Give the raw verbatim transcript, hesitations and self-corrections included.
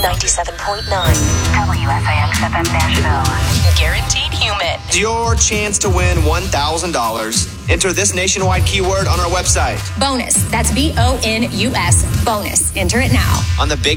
ninety-seven point nine. W S I X F M Nashville. Guaranteed human. It's your chance to win one thousand dollars. Enter this nationwide keyword on our website. Bonus. That's B O N U S. Bonus. Enter it now. On the Big